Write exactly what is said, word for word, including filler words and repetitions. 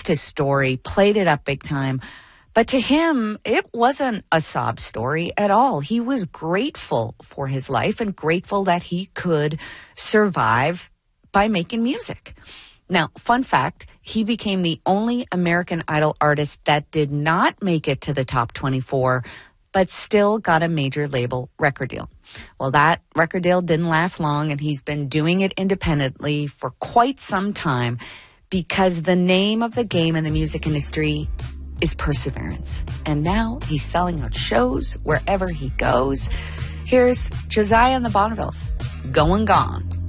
embraced his story, played it up big time. But to him, it wasn't a sob story at all. He was grateful for his life and grateful that he could survive by making music. Now, fun fact, he became the only American Idol artist that did not make it to the top twenty-four, but still got a major label record deal. Well, that record deal didn't last long, and he's been doing it independently for quite some time because the name of the game in the music industry is perseverance. And now he's selling out shows wherever he goes. Here's Josiah and the Bonnevilles, Going Gone.